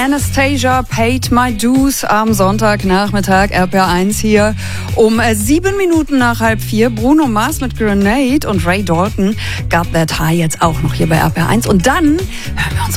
Anastasia, Paid My Dues am Sonntagnachmittag, RPR1 hier um 7 Minuten nach 3:30. Bruno Mars mit Grenade und Ray Dalton, Got That High jetzt auch noch hier bei RPR1. Und dann hören wir uns